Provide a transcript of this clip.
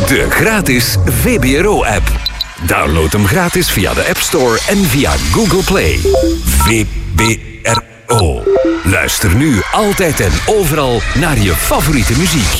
De gratis VBRO-app. Download hem gratis via de App Store en via Google Play. VBRO. Luister nu altijd en overal naar je favoriete muziek.